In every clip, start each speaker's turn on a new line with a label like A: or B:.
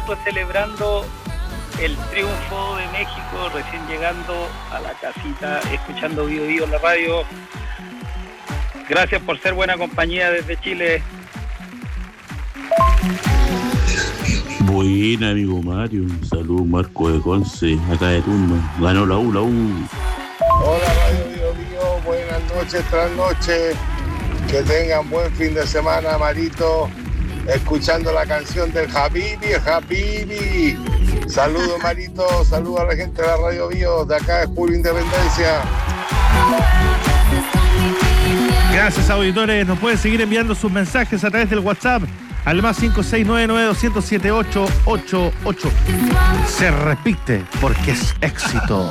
A: minutos celebrando el triunfo de México, recién llegando a la casita, escuchando Bio Bio en la radio. Gracias por ser buena compañía desde Chile.
B: Buena, amigo Mario. Saludos, Marco de Conce, acá de turno. Ganó la U.
C: Hola, Radio Bio Bio. Buenas noches, tras noches. Que tengan buen fin de semana, Marito. Escuchando la canción del Habibi, Habibi. Saludos, Marito. Saludos a la gente de la Radio Bio. De acá es Julio Independencia.
D: Gracias, auditores. Nos pueden seguir enviando sus mensajes a través del WhatsApp al más 569-207-888. Se repite porque es éxito.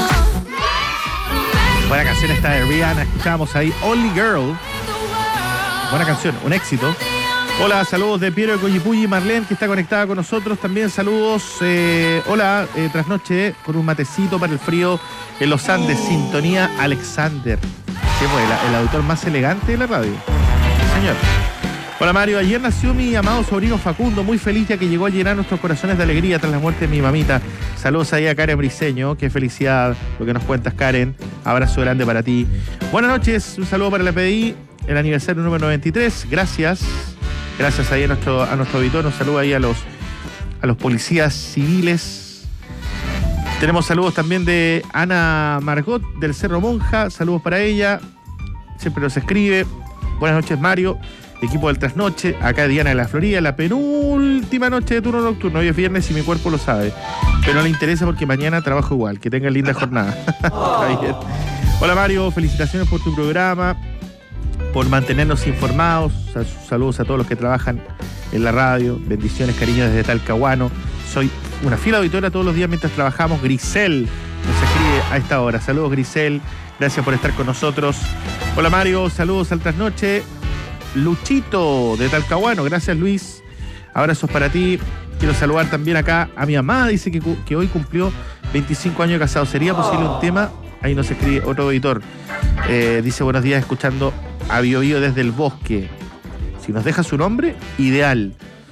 D: Buena canción esta de Rihanna. Escuchamos ahí Only Girl. Buena canción, un éxito. Hola, saludos de Piero de Coyipulli, Marlene, que está conectada con nosotros. También saludos. Hola, trasnoche con un matecito para el frío en los Andes. Sintonía Alexander. Sí, pues, el autor más elegante de la radio. Sí, señor. Hola, Mario. Ayer nació mi amado sobrino Facundo, muy feliz ya que llegó a llenar nuestros corazones de alegría tras la muerte de mi mamita. Saludos ahí a Karen Briceño. Qué felicidad lo que nos cuentas, Karen. Abrazo grande para ti. Buenas noches. Un saludo para la PDI. El aniversario número 93. Gracias. Gracias ahí a nuestro auditor. Un saludo ahí a los policías civiles. Tenemos saludos también de Ana Margot del Cerro Monja. Saludos para ella. Siempre nos escribe. Buenas noches, Mario. Equipo del Trasnoche. Acá Diana de la Florida. La penúltima noche de turno nocturno. Hoy es viernes y mi cuerpo lo sabe. Pero no le interesa porque mañana trabajo igual. Que tengan linda jornada. Está bien. Hola, Mario. Felicitaciones por tu programa, por mantenernos informados. Saludos a todos los que trabajan en la radio. Bendiciones, cariños desde Talcahuano. Soy una fiel auditora todos los días mientras trabajamos. Grisel nos escribe a esta hora. Saludos, Grisel. Gracias por estar con nosotros. Hola, Mario. Saludos al Trasnoche. Luchito de Talcahuano. Gracias, Luis. Abrazos para ti. Quiero saludar también acá a mi mamá. Dice que hoy cumplió 25 años de casado. ¿Sería posible un tema? Ahí nos escribe otro auditor. Dice buenos días escuchando a Bio Bio desde el bosque. Si nos deja su nombre, ideal.